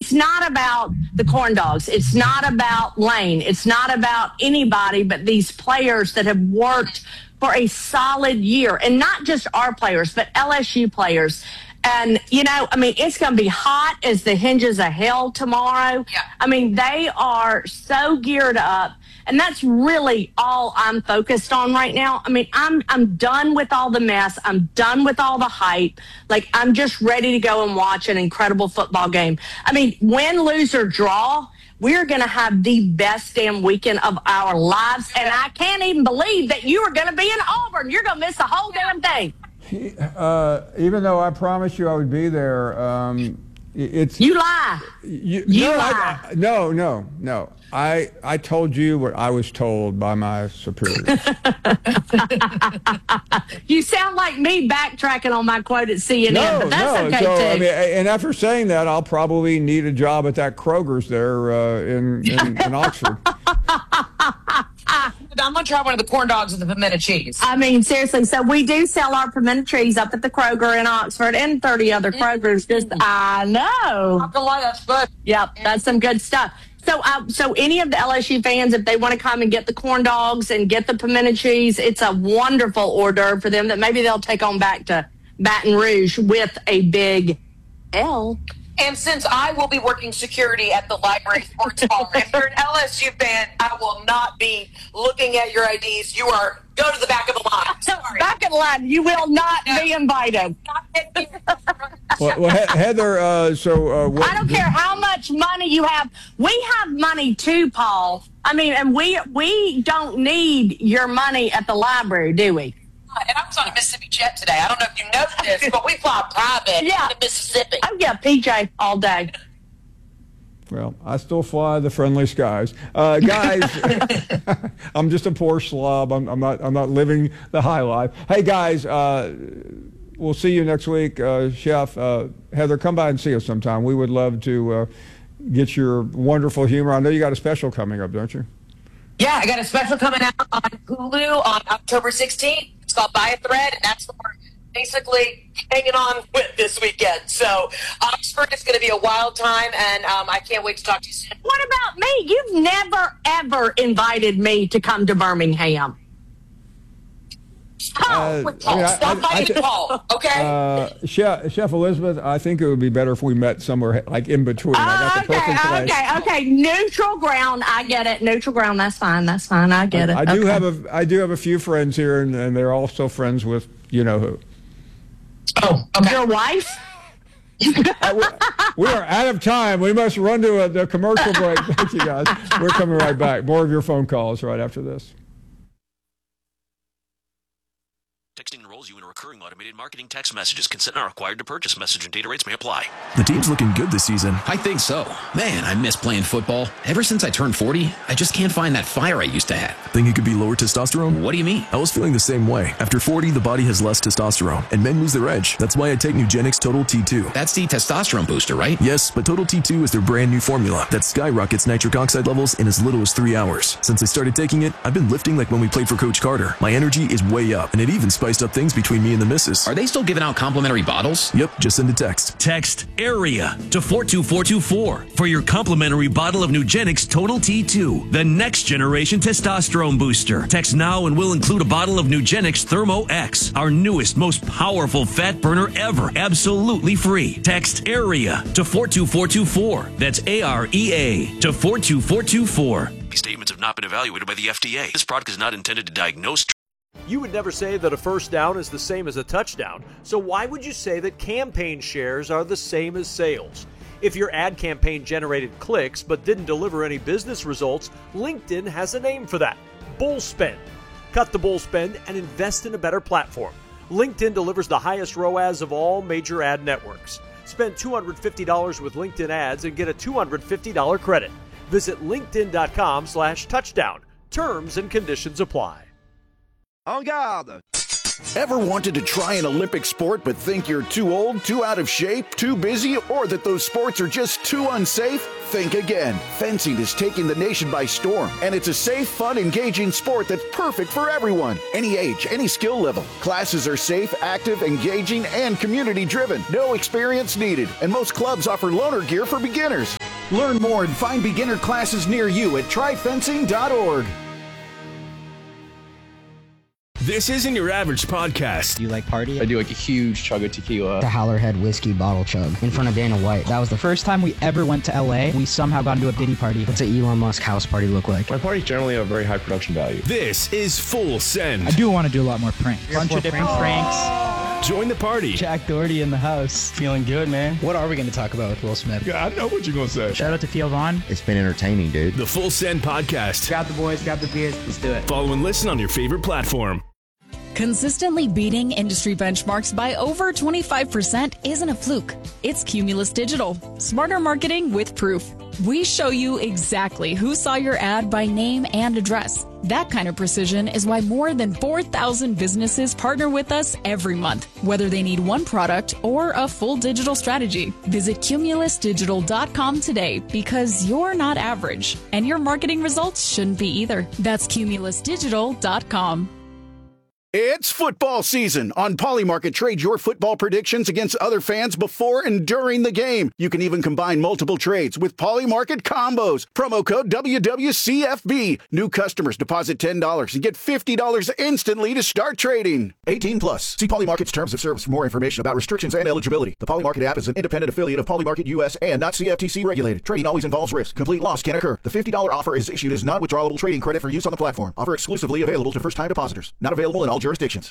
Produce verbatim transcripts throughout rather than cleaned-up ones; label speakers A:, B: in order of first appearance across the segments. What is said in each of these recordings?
A: it's not about the corn dogs. It's not about Lane. It's not about anybody but these players that have worked for a solid year, and not just our players, but L S U players. And, you know, I mean, it's going to be hot as the hinges of hell tomorrow.
B: Yeah.
A: I mean, they are so geared up, and that's really all I'm focused on right now. I mean, I'm I'm done with all the mess. I'm done with all the hype. Like, I'm just ready to go and watch an incredible football game. I mean, win, lose, or draw, we're going to have the best damn weekend of our lives. And I can't even believe that you are going to be in Auburn. You're going to miss the whole damn thing.
C: Uh, even though I promised you I would be there, um, it's
A: you lie.
C: You,
A: you
C: no,
A: lie.
C: I, no, no, no. I I told you what I was told by my superiors.
A: You sound like me backtracking on my quote at C N N,
C: no,
A: but that's
C: no.
A: okay
C: so,
A: too.
C: I mean, and after saying that, I'll probably need a job at that Kroger's there uh, in, in in Oxford.
B: I'm going to try one of the corn dogs with the pimento cheese.
A: I mean, seriously. So we do sell our pimento cheese up at the Kroger in Oxford and thirty other Krogers. Just I know.
B: I'm lie, that's good.
A: Yep, that's some good stuff. So, uh, so any of the L S U fans, if they want to come and get the corn dogs and get the pimento cheese, it's a wonderful hors d'oeuvre for them that maybe they'll take on back to Baton Rouge with a big L.
B: And since I will be working security at the library sports bar, if you're an L S U fan, I will not be looking at your I Ds. You are, go to the back of the line. Sorry.
A: Back of the line. You will not no. be invited.
C: well, well, Heather, uh, so... Uh, what,
A: I don't care how much money you have. We have money too, Paul. I mean, and we we don't need your money at the library, do we?
B: And I was on a Mississippi jet today. I don't know if you know this, but we fly private
A: yeah.
B: to Mississippi.
A: Oh, yeah, P J all day.
C: Well, I still fly the friendly skies, uh, guys. I'm just a poor slob. I'm, I'm not. I'm not living the high life. Hey, guys. Uh, we'll see you next week, uh, Chef. Uh, Heather, come by and see us sometime. We would love to uh, get your wonderful humor. I know you got a special coming up, don't you?
B: Yeah, I got a special coming out on Hulu on October sixteenth. It's called Buy a Thread, and that's what we're basically hanging on with this weekend. So Oxford is going to be a wild time, and um, I can't wait to talk to you soon.
A: What about me? You've never, ever invited me to come to Birmingham.
B: Paul,
C: Uh,
B: with Paul.
C: I mean, I-
B: Stop
C: I-
B: fighting
C: I-
B: Paul, okay?
C: Uh, Chef, Chef Elizabeth, I think it would be better if we met somewhere like in between. I got the
A: Oh, okay,
C: perfect place.
A: okay, okay. Neutral ground. I get it. Neutral ground. That's fine. That's fine. I get it.
C: I do
A: okay.
C: have a I do have a few friends here, and, and they're also friends with you know who.
B: Oh, okay.
A: Your wife?
C: Uh, we are out of time. We must run to a, the commercial break. Thank you, guys. We're coming right back. More of your phone calls right after this.
D: Texting enrolls you in a recurring automated marketing text messages. Consent not required to purchase. Message and data rates may apply.
E: The team's looking good this season.
F: I think so. Man, I miss playing football. Ever since I turned forty, I just can't find that fire I used to have.
E: Think it could be lower testosterone?
F: What do you mean?
E: I was feeling the same way. After forty, the body has less testosterone, and men lose their edge. That's why I take Nugenix Total T two.
F: That's the testosterone booster, right?
E: Yes, but Total T two is their brand new formula that skyrockets nitric oxide levels in as little as three hours. Since I started taking it, I've been lifting like when we played for Coach Carter. My energy is way up, and it even spiced up things between me and the missus.
F: Are they still giving out complimentary bottles?
E: Yep, just send a text.
G: Text AREA to four two four two four for your complimentary bottle of Nugenix Total T two, the next generation testosterone booster. Text now and we'll include a bottle of Nugenix Thermo X, our newest, most powerful fat burner ever, absolutely free. Text AREA to four two four two four. That's A R E A to four two four two four.
D: These statements have not been evaluated by the F D A. This product is not intended to diagnose.
H: You would never say that a first down is the same as a touchdown, so why would you say that campaign shares are the same as sales? If your ad campaign generated clicks but didn't deliver any business results, LinkedIn has a name for that: bull spend. Cut the bull spend and invest in a better platform. LinkedIn delivers the highest R O A S of all major ad networks. Spend two hundred fifty dollars with LinkedIn ads and get a two hundred fifty dollars credit. Visit linkedin.com slash touchdown. Terms and conditions apply.
I: En garde! Ever wanted to try an Olympic sport but think you're too old, too out of shape, too busy, or that those sports are just too unsafe? Think again. Fencing is taking the nation by storm, and it's a safe, fun, engaging sport that's perfect for everyone. Any age, any skill level. Classes are safe, active, engaging, and community-driven. No experience needed, and most clubs offer loaner gear for beginners. Learn more and find beginner classes near you at try fencing dot org.
J: This isn't your average podcast.
K: Do you like party?
L: I do like a huge chug of tequila.
K: The Howlerhead whiskey bottle chug in front of Dana White. That was the first time we ever went to L A. We somehow got into a Diddy party. What's an Elon Musk house party look like?
L: My parties generally have very high production value.
J: This is Full Send.
K: I do want to do a lot more pranks. A bunch of different pranks.
J: Join the party.
K: Jack Doherty in the house. Feeling good, man. What are we going to talk about with Will Smith?
J: Yeah, I know what you're going to say.
K: Shout out to Theo Vaughn.
M: It's been entertaining, dude.
J: The Full Send Podcast.
K: Grab the boys, grab the beers. Let's do it.
J: Follow and listen on your favorite platform.
N: Consistently beating industry benchmarks by over twenty-five percent isn't a fluke. It's Cumulus Digital. Smarter marketing with proof. We show you exactly who saw your ad by name and address. That kind of precision is why more than four thousand businesses partner with us every month, whether they need one product or a full digital strategy. Visit cumulus digital dot com today because you're not average, and your marketing results shouldn't be either. That's cumulus digital dot com.
I: It's football season. On Polymarket, trade your football predictions against other fans before and during the game. You can even combine multiple trades with Polymarket combos. Promo code W W C F B. New customers deposit ten dollars and get fifty dollars instantly to start trading. eighteen plus. See Polymarket's terms of service for more information about restrictions and eligibility. The Polymarket app is an independent affiliate of Polymarket U S and not C F T C regulated. Trading always involves risk. Complete loss can occur. The fifty dollars offer is issued as non-withdrawable trading credit for use on the platform. Offer exclusively available to first-time depositors. Not available in all jurisdictions.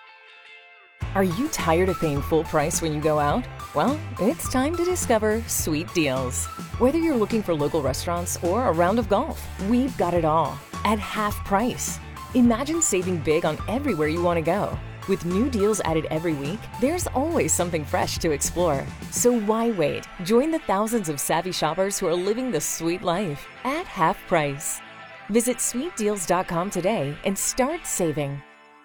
O: Are you tired of paying full price when you go out? Well, it's time to discover Sweet Deals. Whether you're looking for local restaurants or a round of golf, we've got it all at half price. Imagine saving big on everywhere you want to go. With new deals added every week, there's always something fresh to explore. So why wait? Join the thousands of savvy shoppers who are living the sweet life at half price. Visit sweet deals dot com today and start saving.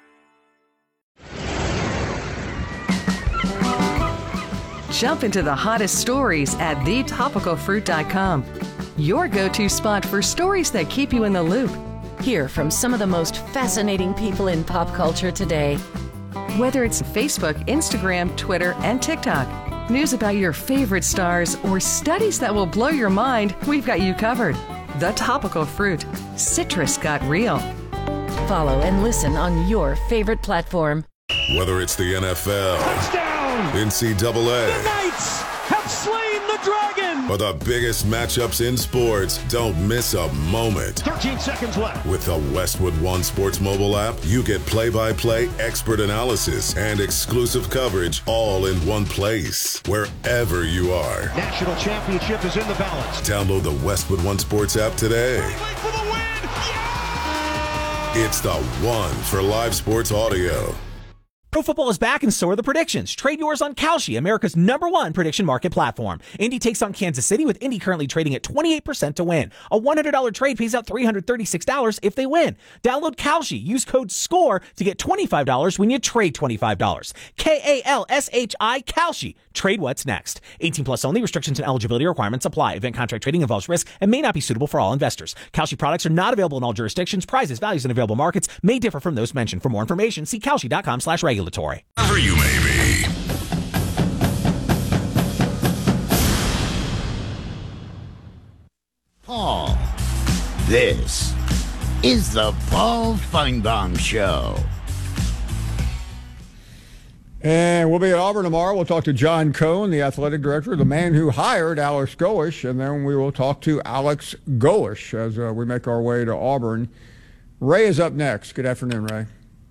P: Jump into the hottest stories at the topical fruit dot com. Your go-to spot for stories that keep you in the loop.
Q: Hear from some of the most fascinating people in pop culture today.
P: Whether it's Facebook, Instagram, Twitter, and TikTok, news about your favorite stars, or studies that will blow your mind, we've got you covered. The Topical Fruit. Citrus got real.
Q: Follow and listen on your favorite platform.
R: Whether it's the N F L,
S: touchdown,
R: N C double A,
S: the Knights have slain the dragon,
R: or the biggest matchups in sports, don't miss a moment.
S: thirteen seconds left.
R: With the Westwood One Sports mobile app, you get play-by-play expert analysis and exclusive coverage all in one place, wherever you are.
S: National championship is in the balance.
R: Download the Westwood One Sports app today.
S: For the win. Yeah!
R: It's the one for live sports audio.
T: Pro football is back, and so are the predictions. Trade yours on Kalshi, America's number one prediction market platform. Indy takes on Kansas City, with Indy currently trading at twenty-eight percent to win. A one hundred dollars trade pays out three hundred thirty-six dollars if they win. Download Kalshi. Use code SCORE to get twenty-five dollars when you trade twenty-five dollars. K A L S H I, Kalshi. Trade what's next. eighteen plus only. Restrictions and eligibility requirements apply. Event contract trading involves risk and may not be suitable for all investors. Kalshi products are not available in all jurisdictions. Prizes, values, and available markets may differ from those mentioned. For more information, see kalshi.com slash regulatory.
R: Wherever you may be.
U: Paul, this is the Paul Feinbaum Show.
C: And we'll be at Auburn tomorrow. We'll talk to John Cohn, the athletic director, the man who hired Alex Golesh, and then we will talk to Alex Golesh as uh, we make our way to Auburn. Ray is up next. Good afternoon, Ray.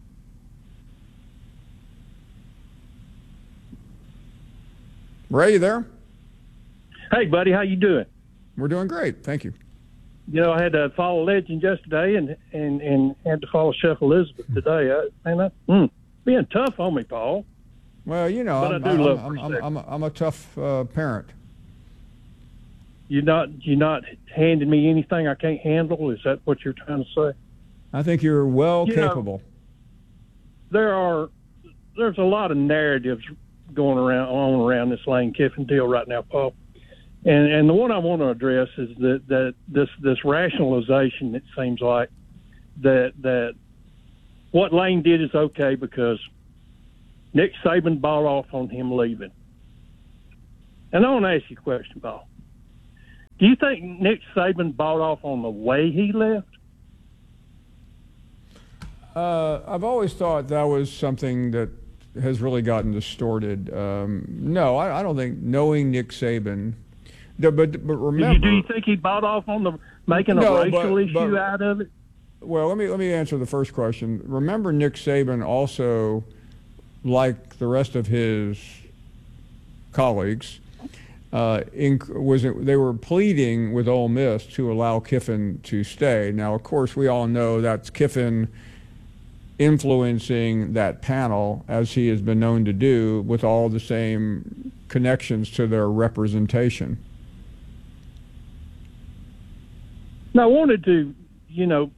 C: Ray, you there?
V: Hey, buddy, how you doing?
C: We're doing great, thank you.
V: You know, I had to follow Legend yesterday and and, and had to follow Chef Elizabeth today. I, and I, mm, being tough on me, Paul.
C: Well, you know,
V: but
C: I'm,
V: I do
C: I'm,
V: love
C: I'm, I'm, I'm, a, I'm a tough uh, parent.
V: You're not you're not handing me anything I can't handle. Is that what you're trying to say?
C: I think you're well
V: you
C: capable.
V: Know, there are there's a lot of narratives going around on around this Lane Kiffin deal right now, Paul. And and the one I want to address is that, that this this rationalization, it seems like that that what Lane did is okay because Nick Saban bought off on him leaving. And I want to ask you a question, Paul. Do you think Nick Saban bought off on the way he left?
C: Uh, I've always thought that was something that has really gotten distorted. Um, no, I, I don't think knowing Nick Saban, but but remember,
V: Do you, do you think he bought off on the making a
C: No,
V: racial
C: but-
V: issue
C: but-
V: out of it?
C: Well, let me let me answer the first question. Remember, Nick Saban also, like the rest of his colleagues, uh, inc- was they were pleading with Ole Miss to allow Kiffin to stay. Now, of course, we all know that's Kiffin influencing that panel, as he has been known to do, with all the same connections to their representation.
V: Now, I wanted to, you know,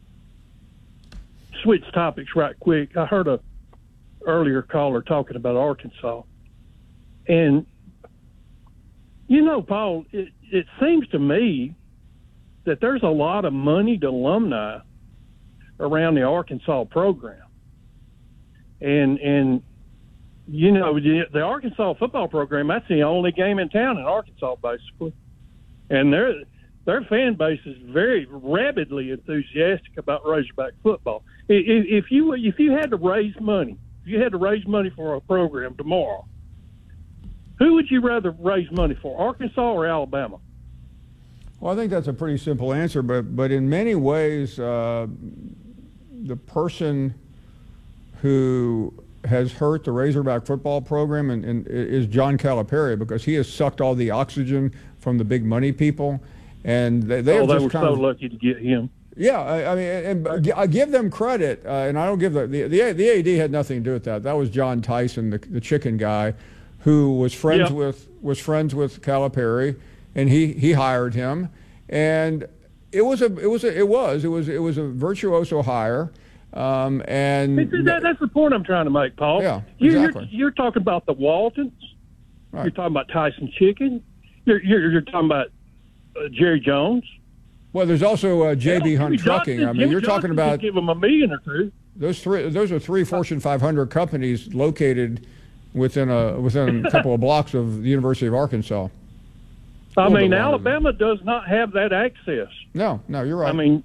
V: switch topics right quick. I heard a earlier caller talking about Arkansas, and you know, Paul, it, it seems to me that there's a lot of moneyed alumni around the Arkansas program, and and you know, the, the Arkansas football program, that's the only game in town in Arkansas, basically, and they're. Their fan base is very rabidly enthusiastic about Razorback football. If, if you if you had to raise money, if you had to raise money for a program tomorrow, who would you rather raise money for, Arkansas or Alabama?
C: Well, I think that's a pretty simple answer, but but in many ways, uh, the person who has hurt the Razorback football program and, and is John Calipari, because he has sucked all the oxygen from the big money people. And they, they,
V: oh, they
C: just
V: were
C: kind
V: so
C: of,
V: lucky to get him.
C: Yeah, I, I mean, and, and I give them credit, uh, and I don't give the, the the the A D had nothing to do with that. That was John Tyson, the the chicken guy, who was friends
V: Yeah.
C: with was friends with Calipari, and he he hired him, and it was a it was a, it was it was it was a virtuoso hire, um, and
V: See, that, that's the point I'm trying to make, Paul.
C: Yeah,
V: you,
C: exactly.
V: You're, you're talking about the Waltons.
C: Right.
V: You're talking about Tyson Chicken. You're you're, you're talking about uh, Jerry Jones.
C: Well, there's also uh, J B
V: Hell,
C: Hunt
V: Jimmy
C: Trucking.
V: Johnson-
C: I mean,
V: Jimmy
C: you're talking
V: Johnson
C: about
V: could give them a million or two.
C: those three. Those are three Fortune five hundred companies located within a within a couple of blocks of the University of Arkansas.
V: I
C: A little
V: mean,
C: bit longer
V: Alabama does not have that access.
C: No, no, you're right.
V: I mean,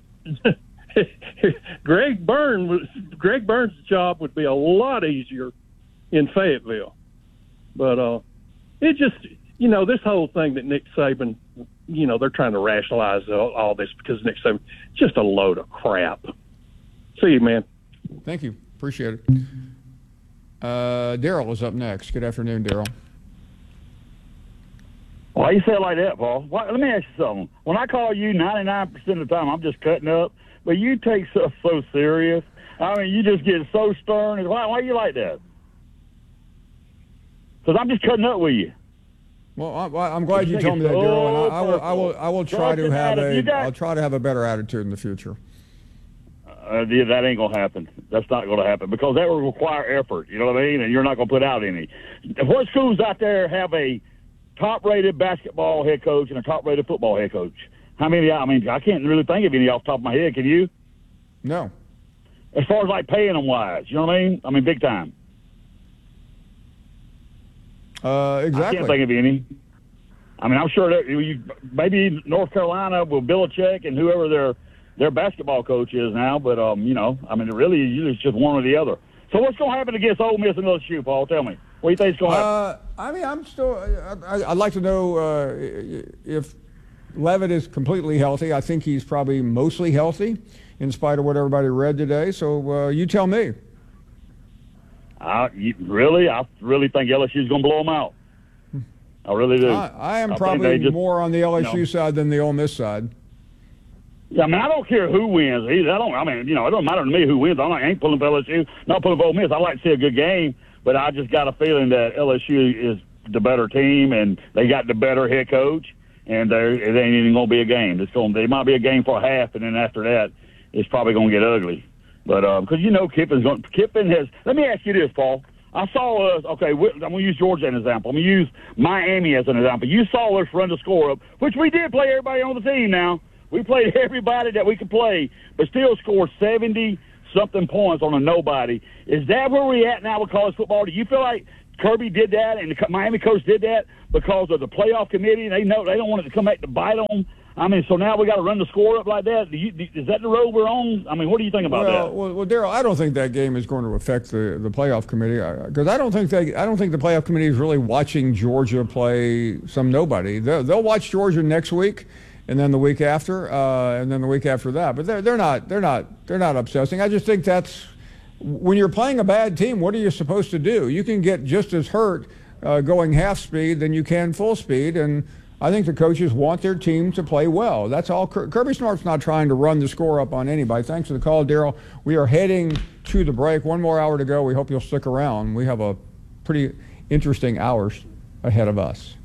V: Greg Byrne was, Greg Burns' job would be a lot easier in Fayetteville, but uh, it just you know this whole thing that Nick Saban, you know, they're trying to rationalize all, all this because Nick Saban, just a load of crap. See you, man.
C: Thank you. Appreciate it. Uh, Daryl is up next. Good afternoon, Daryl.
B: Why you say it like that, Paul? Why, let me ask you something. When I call you ninety-nine percent of the time, I'm just cutting up, but you take stuff so serious. I mean, you just get so stern. Why, why you like that? Because I'm just cutting up with you.
C: Well, I, I'm glad you
B: Just
C: told me that,
B: take it
C: Daryl, and I,
B: so
C: I will. I will. I will try
B: personal.
C: to have
B: You
C: a.
B: got-
C: I'll try to have a better attitude in the future.
B: Uh, yeah, that ain't gonna happen. That's not gonna happen because that will require effort. You know what I mean? And you're not gonna put out any. What schools out there have a top-rated basketball head coach and a top-rated football head coach? How many? I mean, I can't really think of any off the top of my head. Can you?
C: No.
B: As far as like paying them wise, you know what I mean? I mean, big time.
C: Uh, exactly.
B: I can't think of any. I mean, I'm sure that you, maybe North Carolina with Belichick and whoever their their basketball coach is now, but um, you know, I mean, really, it's just one or the other. So what's going to happen against Ole Miss and L S U, Paul? Tell me. What do you think's going to happen?
C: Uh, I mean, I'm still. I, I'd like to know uh, if Levitt is completely healthy. I think he's probably mostly healthy, in spite of what everybody read today. So uh, you tell me.
B: I, you, really? I really think L S U's going to blow them out. I really do.
C: I, I am
B: I think
C: probably
B: they just-
C: more on the L S U
B: you know.
C: side than the Ole Miss side.
B: Yeah, I mean, I don't care who wins. Either. I don't. I mean, you know, it don't matter to me who wins. I'm not, I ain't pulling for L S U, not pulling for Ole Miss. I like to see a good game, but I just got a feeling that L S U is the better team and they got the better head coach, and there it ain't even going to be a game. It's going. They might be a game for a half, and then after that, it's probably going to get ugly. But because um, you know, Kiffin's going. Kiffin has. Let me ask you this, Paul. I saw us. Okay, I'm going to use Georgia as an example. I'm going to use Miami as an example. You saw us run the score up, which we did play everybody on the team. Now we played everybody that we could play, but still scored seventy something points on a nobody. Is that where we at now with college football? Do you feel like Kirby did that, and the Miami coach did that because of the playoff committee. They know they don't want it to come back to bite them. I mean, so now we got to run the score up like that. Do you, do, is that the road we're on? I mean, what do you think about
C: well,
B: that?
C: Well, well, Daryl, I don't think that game is going to affect the, the playoff committee because I, I don't think they I don't think the playoff committee is really watching Georgia play some nobody. They'll, they'll watch Georgia next week, and then the week after, uh, and then the week after that. But they're they're not they're not they're not obsessing. I just think that's when you're playing a bad team. What are you supposed to do? You can get just as hurt uh, going half speed than you can full speed, and I think the coaches want their team to play well. That's all. Kirby Smart's not trying to run the score up on anybody. Thanks for the call, Daryl. We are heading to the break. One more hour to go. We hope you'll stick around. We have a pretty interesting hours ahead of us.